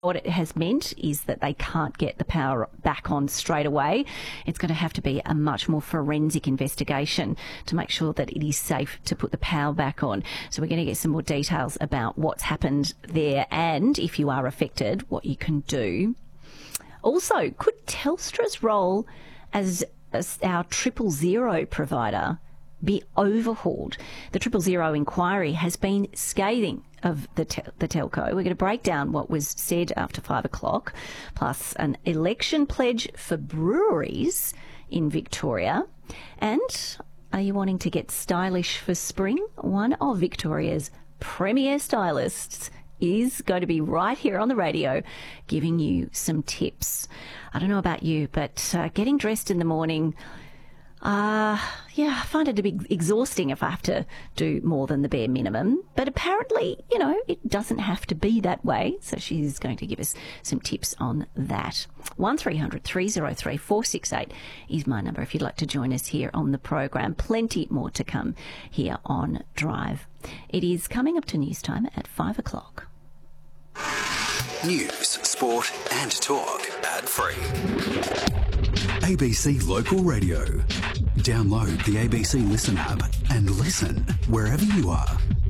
What it has meant is that they can't get the power back on straight away. It's going to have to be a much more forensic investigation to make sure that it is safe to put the power back on. So we're going to get some more details about what's happened there and, if you are affected, what you can do. Also, could Telstra's role as our 000 provider be overhauled? The 000 inquiry has been scathing of the telco. We're going to break down what was said after 5 o'clock, plus an election pledge for breweries in Victoria. And are you wanting to get stylish for spring? One of Victoria's premier stylists is going to be right here on the radio giving you some tips. I don't know about you, but getting dressed in the morning, I find it a bit exhausting if I have to do more than the bare minimum. But apparently, it doesn't have to be that way. So she's going to give us some tips on that. 1300 303 468 is my number if you'd like to join us here on the program. Plenty more to come here on Drive. It is coming up to news time at 5 o'clock. News, sport and talk. Ad-free. ABC Local Radio. Download the ABC Listen app and listen wherever you are.